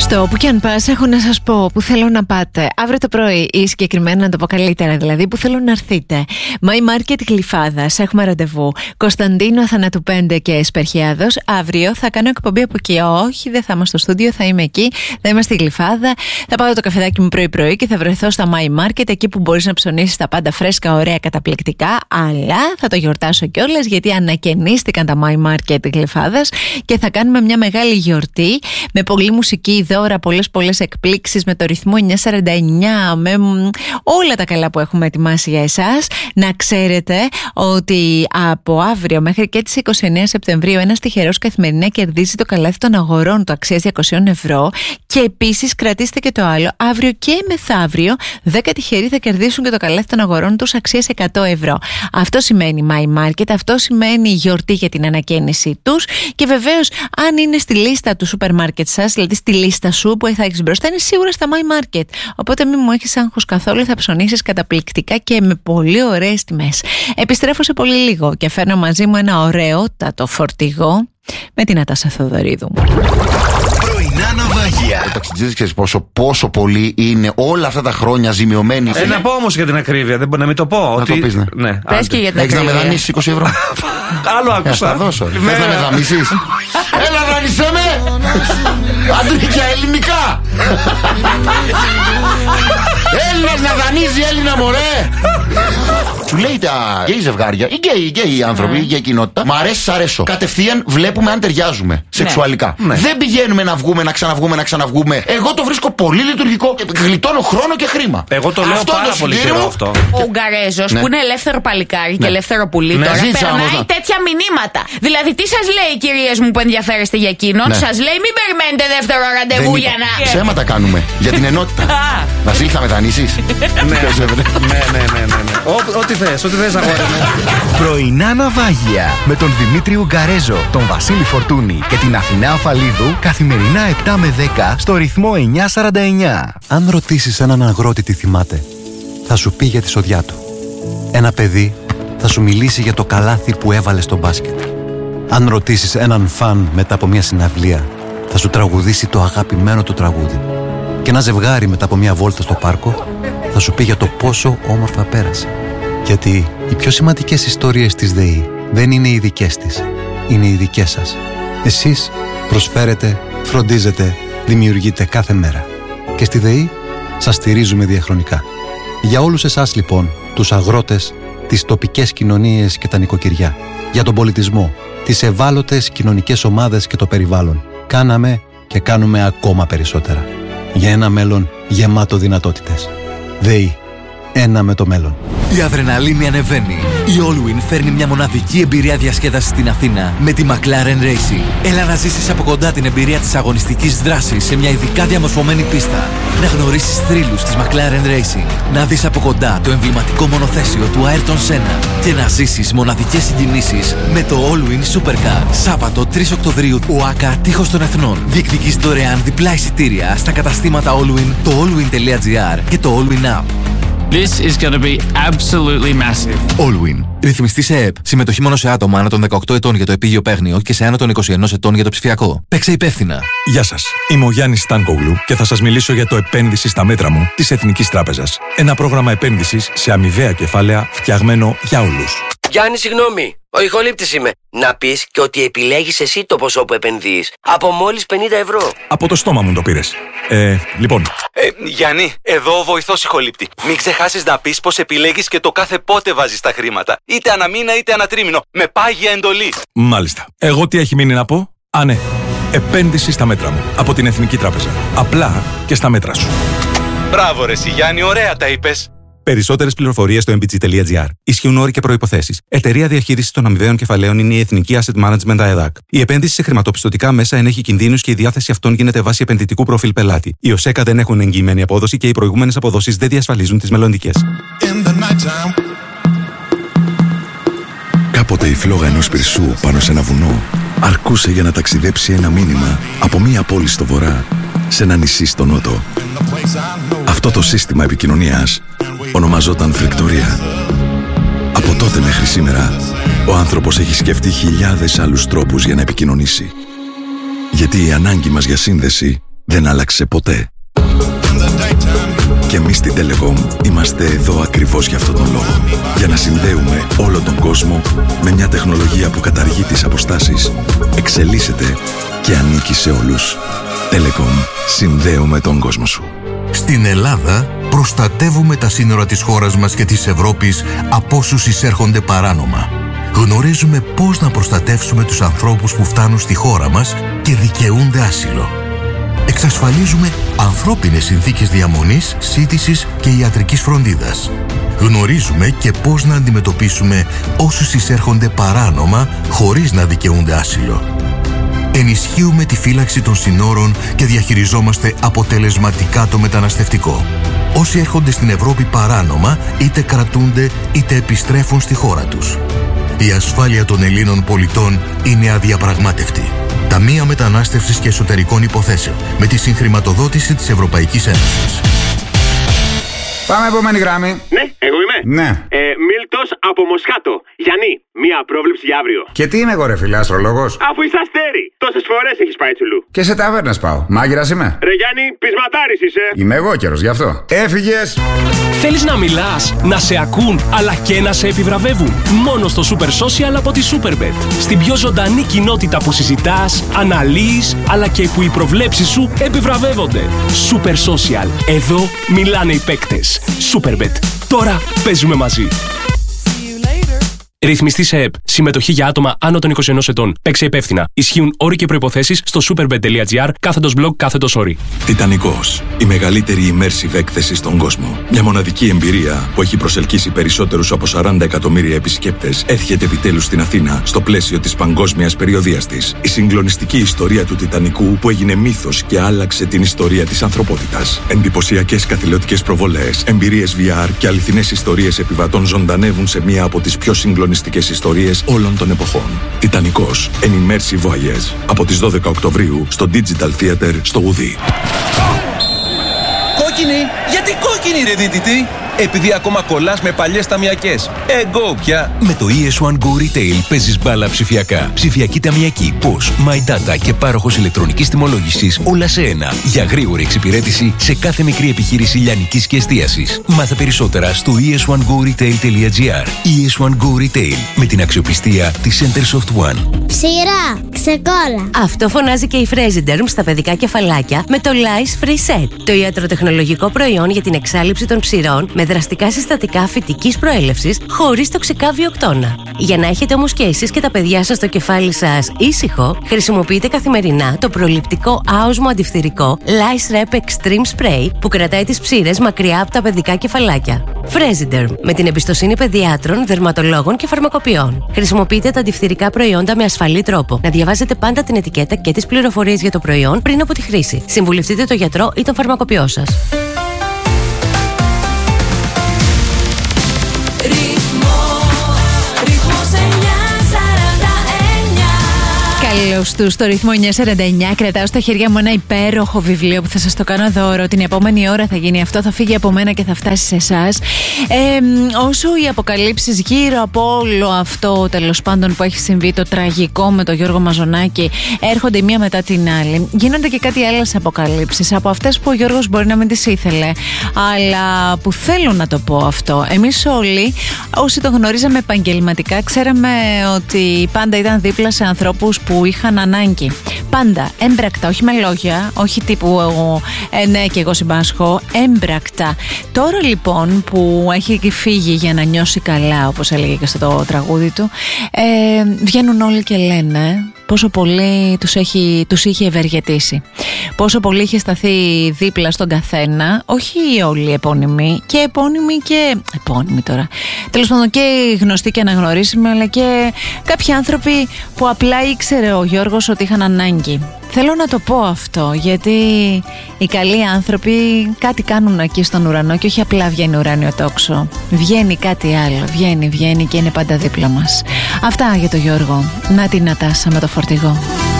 Στο που κι αν πας, έχω να σας πω που θέλω να πάτε αύριο το πρωί, ή συγκεκριμένα να το πω καλύτερα, δηλαδή που θέλω να έρθετε. My Market Γλυφάδας, έχουμε ραντεβού. Κωνσταντίνο Αθανάτου 5 και Εσπερχιάδος. Αύριο θα κάνω εκπομπή από εκεί. Όχι, δεν θα είμαι στο στούντιο, θα είμαι εκεί. Θα είμαι στη Γλυφάδα. Θα πάω το καφεδάκι μου πρωί-πρωί και θα βρεθώ στα My Market, εκεί που μπορείς να ψωνίσεις τα πάντα φρέσκα, ωραία, καταπληκτικά. Αλλά θα το γιορτάσω κιόλας, γιατί ανακαινίστηκαν τα My Market Γλυφάδας και θα κάνουμε μια μεγάλη γιορτή με πολλή μουσική, δώρα, πολλές εκπλήξεις, με το ρυθμό 949, με όλα τα καλά που έχουμε ετοιμάσει για εσάς. Να ξέρετε ότι από αύριο μέχρι και τις 29 Σεπτεμβρίου ένας τυχερός καθημερινά κερδίζει το καλάθι των αγορών του αξίας 200 ευρώ. Και επίσης κρατήστε και το άλλο, αύριο και μεθαύριο 10 τυχεροί θα κερδίσουν και το καλάθι των αγορών τους αξίας 100 ευρώ. Αυτό σημαίνει My Market, αυτό σημαίνει γιορτή για την ανακαίνιση τους. Και βεβαίως, αν είναι στη λίστα του σούπερ μάρκετ σας, δηλαδή στη λίστα σου που θα έχεις μπροστά, είναι σίγουρα στα My Market. Οπότε μην μου έχεις άγχος καθόλου, θα ψωνίσεις καταπληκτικά και με πολύ ωραίες τιμές. Επιστρέφω σε πολύ λίγο και φέρνω μαζί μου ένα ωραιότατο φορτηγό με την Ατάσα Θοδωρίδου. Πρωινά ναυάγια. Ο ταξιτζής ξέρεις πόσο πολύ είναι όλα αυτά τα χρόνια ζημιωμένοι. Να πω όμως για την ακρίβεια, δεν μπορεί να μην το πω. Να ότι... το πεις, ναι. Πες και για την ακρίβεια. Έχεις να με δανείσεις 20 ευρώ. Άλλο άκουσα. Θα δώσω. Θες να με δανείσεις? Έλα δανείσέ με. Αντρίκια ελληνικά. Έλληνας να δανείζει Έλληνα, μωρέ. Σου λέει τα γκέι ζευγάρια, οι γκέι άνθρωποι, η γκέι κοινότητα, μ' αρέσει, σ' αρέσω. Κατευθείαν βλέπουμε αν ταιριάζουμε σεξουαλικά. Δεν πηγαίνουμε να βγούμε, να ξαναβγούμε. Εγώ το βρίσκω πολύ λειτουργικό. Γλιτώνω χρόνο και χρήμα. Εγώ το λέω πάρα πολύ καιρό αυτό. Ο Ουγγαρέζος που είναι ελεύθερο παλικάρι και ελεύθερο πουλί τώρα περνάει τέτοια μηνύματα. Δηλαδή, τι σας λέει, κυρίες μου που ενδιαφέρεστε για εκείνον, σας λέει μην περιμένετε δεύτερο ραντεβού για να. Ψέματα κάνουμε για την ενότητα. Βασίλη, θα με δανείσεις? Ναι. Ό,τι θες, αγόρι μου. Πρωινά ναυάγια με τον Δημήτρη Ουγγαρέζο, τον Βασίλη Φορτούνη και την Αθηνά Αφαλίδου, καθημερινά 7 με 10 στο ρυθμό 949. Αν ρωτήσεις έναν αγρότη τι θυμάται, θα σου πει για τη σοδιά του. Ένα παιδί θα σου μιλήσει για το καλάθι που έβαλε στο μπάσκετ. Αν ρωτήσεις έναν φαν μετά από μια συναυλία, θα σου τραγουδήσει το αγαπημένο του τραγούδι. Και ένα ζευγάρι μετά από μια βόλτα στο πάρκο θα σου πει για το πόσο όμορφα πέρασε. Γιατί οι πιο σημαντικές ιστορίες της ΔΕΗ δεν είναι οι δικές της, είναι οι δικές σας. Εσείς προσφέρετε, φροντίζετε, δημιουργείτε κάθε μέρα. Και στη ΔΕΗ σας στηρίζουμε διαχρονικά. Για όλους εσάς λοιπόν, τους αγρότες, τις τοπικές κοινωνίες και τα νοικοκυριά, για τον πολιτισμό, τις ευάλωτες κοινωνικές ομάδες και το περιβάλλον, κάναμε και κάνουμε ακόμα περισσότερα. Για ένα μέλλον γεμάτο δυνατότητες. ΔΕΗ. Ένα με το μέλλον. Η αδρεναλίνη ανεβαίνει. Η Allwyn φέρνει μια μοναδική εμπειρία διασκέδασης στην Αθήνα με τη McLaren Racing. Έλα να ζήσεις από κοντά την εμπειρία της αγωνιστικής δράσης σε μια ειδικά διαμορφωμένη πίστα. Να γνωρίσεις θρύλους της McLaren Racing. Να δεις από κοντά το εμβληματικό μονοθέσιο του Ayrton Senna. Και να ζήσεις μοναδικές συγκινήσεις με το Allwyn Supercar. Σάββατο 3 Οκτωβρίου, ΟΑΚΑ Τείχος των Εθνών. Διεκδικείς δωρεάν διπλά εισιτήρια στα καταστήματα Allwyn, το allwyn.gr και το Allwyn App. This is going to be absolutely massive. Allwyn. Ρυθμιστή σε ΕΕΠ. Συμμετοχή μόνο σε άτομα άνω των 18 ετών για το επίγειο παίγνιο και σε άνω των 21 ετών για το ψηφιακό. Παίξε υπεύθυνα. Γεια σας. Είμαι ο Γιάννης Στάνκογλου και θα σας μιλήσω για το επένδυση στα μέτρα μου της Εθνικής Τράπεζας. Ένα πρόγραμμα επένδυσης σε αμοιβαία κεφάλαια φτιαγμένο για όλους. Γιάννη, συγγνώμη. Ο ηχολήπτης είμαι. Να πεις και ότι επιλέγεις εσύ το ποσό που επενδύεις. Από μόλις 50 ευρώ. Από το στόμα μου το πήρες. Λοιπόν. Γιάννη, εδώ ο βοηθός ηχολήπτη. Μην ξεχάσεις να πεις πως επιλέγεις και το κάθε πότε βάζεις τα χρήματα. Είτε αναμήνα είτε ανατρίμηνο. Με πάγια εντολή. Μάλιστα. Εγώ τι έχει μείνει να πω? Α, ναι. Επένδυση στα μέτρα μου. Από την Εθνική Τράπεζα. Απλά και στα μέτρα σου. Μπράβο ρε εσύ Γιάννη, ωραία τα είπες. Περισσότερες πληροφορίες στο mbg.gr. Ισχύουν όροι και προϋποθέσεις. Εταιρεία διαχείρισης των αμοιβαίων κεφαλαίων είναι η Εθνική Asset Management ΑΕΔΑΚ. Η επένδυση σε χρηματοπιστωτικά μέσα ενέχει κινδύνους και η διάθεση αυτών γίνεται βάσει επενδυτικού προφίλ πελάτη. Οι ΟΣΕΚΑ δεν έχουν εγγυημένη απόδοση και οι προηγούμενες αποδόσεις δεν διασφαλίζουν τις μελλοντικές. Κάποτε η φλόγα ενός πυρσού πάνω σε ένα βουνό αρκούσε για να ταξιδέψει ένα μήνυμα από μία πόλη στο βορρά σε ένα νησί στο νότο. Αυτό το σύστημα επικοινωνίας ονομαζόταν φρικτορία. Από τότε μέχρι σήμερα, ο άνθρωπος έχει σκεφτεί χιλιάδες άλλους τρόπους για να επικοινωνήσει. Γιατί η ανάγκη μας για σύνδεση δεν άλλαξε ποτέ. Και εμείς στην Telecom είμαστε εδώ ακριβώς για αυτόν τον λόγο. Για να συνδέουμε όλο τον κόσμο με μια τεχνολογία που καταργεί τις αποστάσεις, εξελίσσεται και ανήκει σε όλους. Telecom. Συνδέουμε τον κόσμο σου. Στην Ελλάδα προστατεύουμε τα σύνορα της χώρας μας και της Ευρώπης από όσους εισέρχονται παράνομα. Γνωρίζουμε πώς να προστατεύσουμε τους ανθρώπους που φτάνουν στη χώρα μας και δικαιούνται άσυλο. Εξασφαλίζουμε ανθρώπινες συνθήκες διαμονής, σύντησης και ιατρικής φροντίδας. Γνωρίζουμε και πώς να αντιμετωπίσουμε όσους εισέρχονται παράνομα χωρίς να δικαιούνται άσυλο. Ενισχύουμε τη φύλαξη των συνόρων και διαχειριζόμαστε αποτελεσματικά το μεταναστευτικό. Όσοι έρχονται στην Ευρώπη παράνομα, είτε κρατούνται είτε επιστρέφουν στη χώρα τους. Η ασφάλεια των Ελλήνων πολιτών είναι αδιαπραγμάτευτη. Ταμεία Μετανάστευσης και Εσωτερικών Υποθέσεων, με τη συγχρηματοδότηση της Ευρωπαϊκής Ένωσης. Πάμε επόμενη γράμμη. Ναι, εγώ είμαι. Ναι. Μίλτος από Μοσχάτο. Γιάννη, μία πρόβλεψη για αύριο. Και τι είμαι εγώ, ρε φίλε, αστρολόγος? Αφού είσαι αστέρι. Τόσες φορές έχεις πάει τσουλού. Και σε ταβέρνες πάω. Μάγειρας είμαι. Ρε Γιάννη, πεισματάρης είσαι. Είμαι εγώ καιρος γι' αυτό. Έφυγες. Θέλεις να μιλάς, να σε ακούν, αλλά και να σε επιβραβεύουν? Μόνο στο Super Social από τη Superbet. Στην πιο ζωντανή κοινότητα που συζητάς, αναλύεις, αλλά και που οι προβλέψεις σου επιβραβεύονται. Super Social. Εδώ μιλάνε οι παίκτες. Superbet. Τώρα παίζουμε μαζί. Ρυθμιστή σε ΕΠ. Συμμετοχή για άτομα άνω των 21 ετών. Παίξε υπεύθυνα. Ισχύουν όροι και προϋποθέσεις στο superbet.gr/blog/όροι. Τιτανικός. Η μεγαλύτερη immersive έκθεση στον κόσμο. Μια μοναδική εμπειρία που έχει προσελκύσει περισσότερους από 40 εκατομμύρια επισκέπτες έρχεται επιτέλους στην Αθήνα στο πλαίσιο της παγκόσμιας περιοδείας της. Η συγκλονιστική ιστορία του Τιτανικού που έγινε μύθος και άλλαξε την ιστορία της ανθρωπότητας. Εντυπωσιακές καθηλωτικές προβολές, εμπειρίες VR και αληθινές ιστορίες επιβατών ζωντανεύουν σε μία από τις πιο συγκλονιστικές ιστορίες όλων των εποχών. Τιτανικός. An immersive voyage. Από τις 12 Οκτωβρίου στο Digital Theater στο Ουδί. Κόκκινη! Γιατί κόκκινη, ρε δίτητη? Επειδή ακόμα κολλάς με παλιές ταμιακές. Εγώ πια. Με το ES1 Go Retail παίζεις μπάλα ψηφιακά. Ψηφιακή ταμιακή, POS, My Data και πάροχος ηλεκτρονικής τιμολόγησης, όλα σε ένα. Για γρήγορη εξυπηρέτηση σε κάθε μικρή επιχείρηση λιανικής και εστίασης. Μάθε περισσότερα στο es1goretail.gr. ES1 Go Retail, με την αξιοπιστία της Centersoft One. Ψηρά, ξεκόλα. Αυτό φωνάζει και η Fresiderm στα παιδικά κεφαλάκια με το Lice Free Set. Το ιατροτεχνολογικό προϊόν για την εξάλειψη των ψηρών με δραστικά συστατικά φυτικής προέλευσης χωρίς τοξικά βιοκτώνα. Για να έχετε όμως και εσείς και τα παιδιά σας το κεφάλι σας ήσυχο, χρησιμοποιείτε καθημερινά το προληπτικό άοσμο αντιφθυρικό Lice Rep Extreme Spray που κρατάει τις ψήρες μακριά από τα παιδικά κεφαλάκια. Fresiderm, με την εμπιστοσύνη παιδιάτρων, δερματολόγων και φαρμακοποιών. Χρησιμοποιείτε τα αντιφθυρικά προϊόντα με ασφαλή τρόπο. Να διαβάζετε πάντα την ετικέτα και τις πληροφορίες για το προϊόν πριν από τη χρήση. Συμβουλευτείτε τον γιατρό ή τον φαρμακοποιό σας. Καλώς τους στο ρυθμό 949. Κρατάω στα χέρια μου ένα υπέροχο βιβλίο που θα σας το κάνω δώρο. Την επόμενη ώρα θα γίνει αυτό. Θα φύγει από μένα και θα φτάσει σε εσάς. Όσο οι αποκαλύψεις γύρω από όλο αυτό τέλος πάντων που έχει συμβεί, το τραγικό με τον Γιώργο Μαζονάκη, έρχονται μία μετά την άλλη, γίνονται και κάτι άλλες αποκαλύψεις. Από αυτές που ο Γιώργος μπορεί να μην τις ήθελε, αλλά που θέλουν να το πω αυτό. Εμείς όλοι, όσοι τον γνωρίζαμε επαγγελματικά, ξέραμε ότι πάντα ήταν δίπλα σε ανθρώπους που είχαν ανάγκη. Πάντα, έμπρακτα, όχι με λόγια, όχι τύπου ναι και εγώ συμπάσχω, έμπρακτα. Τώρα λοιπόν που έχει φύγει για να νιώσει καλά, όπως έλεγε και στο τραγούδι του, βγαίνουν όλοι και λένε πόσο πολύ τους είχε ευεργετήσει. Πόσο πολύ είχε σταθεί δίπλα στον καθένα, όχι όλοι επώνυμοι, και επώνυμοι και... επώνυμοι τώρα. Τέλος πάντων και γνωστοί και αναγνωρίσιμοι, αλλά και κάποιοι άνθρωποι που απλά ήξερε ο Γιώργος ότι είχαν ανάγκη. Θέλω να το πω αυτό, γιατί οι καλοί άνθρωποι κάτι κάνουν εκεί στον ουρανό και όχι απλά βγαίνει ουράνιο τόξο. Βγαίνει κάτι άλλο, βγαίνει και είναι πάντα δίπλα μας. Αυτά για το Γιώργο. Να την Νατάσα με το φορτηγό.